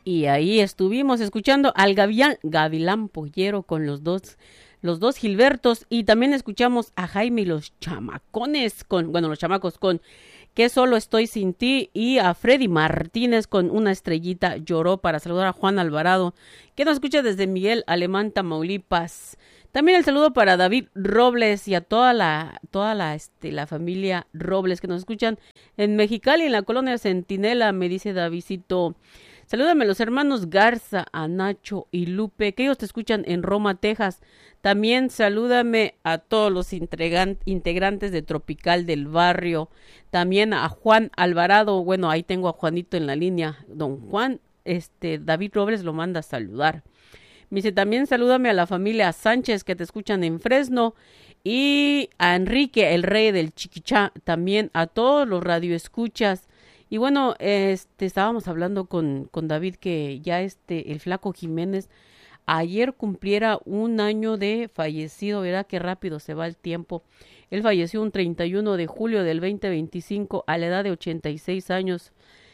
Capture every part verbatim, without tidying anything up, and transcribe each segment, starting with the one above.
Y ahí estuvimos escuchando al Gavilán, Gavilán Pollero con los dos, los dos Gilbertos, y también escuchamos a Jaime y los Chamacones con, bueno, los chamacos con Que solo estoy sin ti, y a Freddy Martínez con Una estrellita lloró, para saludar a Juan Alvarado, que nos escucha desde Miguel Alemán, Tamaulipas. También el saludo para David Robles y a toda la, toda la, este, la familia Robles que nos escuchan en Mexicali, en la colonia Centinela, me dice Davidcito. Salúdame a los hermanos Garza, a Nacho y Lupe, que ellos te escuchan en Roma, Texas. También salúdame a todos los integrantes de Tropical del Barrio. También a Juan Alvarado. Bueno, ahí tengo a Juanito en la línea. Don Juan, este, David Robles lo manda a saludar. Me dice, también salúdame a la familia Sánchez, que te escuchan en Fresno. Y a Enrique, el rey del Chiquichá. También a todos los radioescuchas. Y bueno, este, estábamos hablando con, con David que ya este, el Flaco Jiménez ayer cumpliera un año de fallecido, ¿verdad? Qué rápido se va el tiempo. Él falleció un treinta y uno de julio del veinte veinticinco a la edad de ochenta y seis años.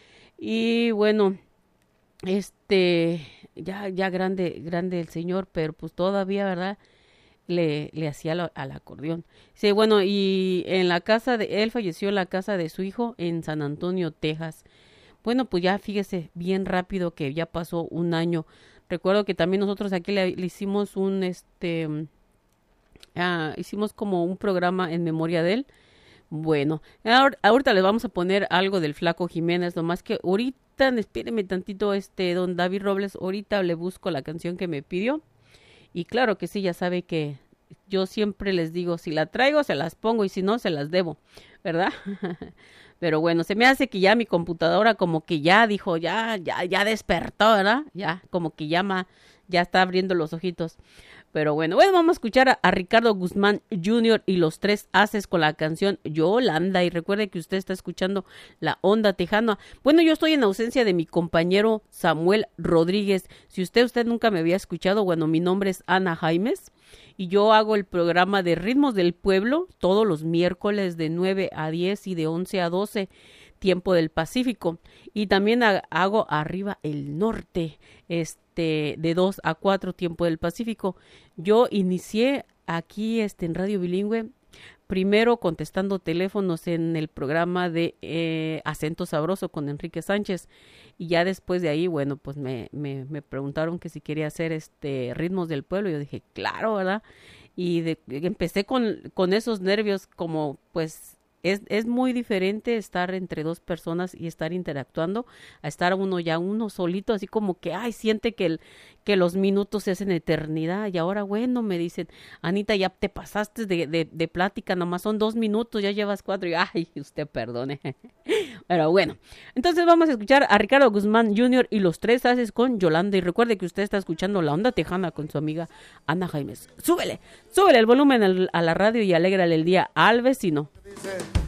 Y bueno, este, ya, ya grande, grande el señor, pero pues todavía, ¿verdad? Le, le hacía lo, al acordeón. Sí, bueno, y en la casa de, él falleció en la casa de su hijo en San Antonio, Texas. Bueno, pues ya fíjese bien rápido que ya pasó un año. Recuerdo que también nosotros aquí le, le hicimos un, este, uh, hicimos como un programa en memoria de él. Bueno, ahor, ahorita les vamos a poner algo del Flaco Jiménez, nomás que ahorita, espérenme tantito, este, don David Robles, ahorita le busco la canción que me pidió. Y claro que sí, ya sabe que yo siempre les digo, si la traigo se las pongo y si no se las debo, ¿verdad? Pero bueno, se me hace que ya mi computadora como que ya dijo, ya, ya, ya despertó, ¿verdad? Ya, como que llama, ya está abriendo los ojitos. Pero bueno, bueno, vamos a escuchar a, a Ricardo Guzmán junior y los Tres Haces con la canción Yolanda. Y recuerde que usted está escuchando La Onda Tejana. Bueno, yo estoy en ausencia de mi compañero Samuel Rodríguez. Si usted, usted nunca me había escuchado, bueno, mi nombre es Ana Jaimes. Y yo hago el programa de Ritmos del Pueblo todos los miércoles de nueve a diez y de once a doce, tiempo del Pacífico. Y también ha, hago Arriba el Norte, este, de dos a cuatro, tiempo del Pacífico. Yo inicié aquí este, en Radio Bilingüe, primero contestando teléfonos en el programa de eh, Acento Sabroso con Enrique Sánchez. Y ya después de ahí, bueno, pues me, me, me preguntaron que si quería hacer este Ritmos del Pueblo. Yo dije, claro, ¿verdad? Y de, empecé con, con esos nervios, como pues es, es muy diferente estar entre dos personas y estar interactuando a estar uno ya uno solito, así como que, ay, siente que, el, que los minutos se hacen eternidad. Y ahora, bueno, me dicen, Anita, ya te pasaste de, de, de plática, nomás son dos minutos, ya llevas cuatro. Y, ay, usted perdone. Pero bueno, entonces vamos a escuchar a Ricardo Guzmán junior y los Tres Haces con Yolanda. Y recuerde que usted está escuchando La Onda Tejana con su amiga Ana Jaimes. Súbele, súbele el volumen al, a la radio y alégrale el día al vecino.